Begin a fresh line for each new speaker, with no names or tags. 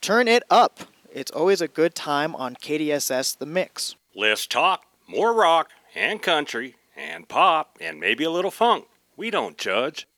Turn it up. It's always a good time on KDSS The Mix.
Less talk, more rock, and country, and pop, and maybe a little funk. We don't judge.